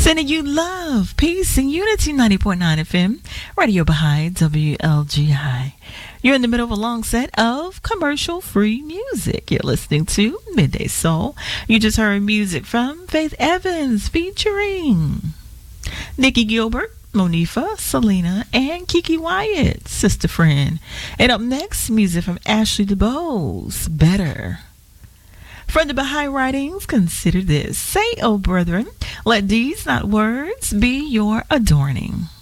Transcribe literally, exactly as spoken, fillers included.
Sending you love, peace, and unity. ninety point nine F M, Radio Baha'i, W L G I. You're in the middle of a long set of commercial-free music. You're listening to Midday Soul. You just heard music from Faith Evans featuring Nikki Gilbert, Monifa, Selena, and Kiki Wyatt, Sister Friend. And up next, music from Ashley DeBose, Better. From the Baha'i writings, consider this. Say, O brethren, let these not words be your adorning.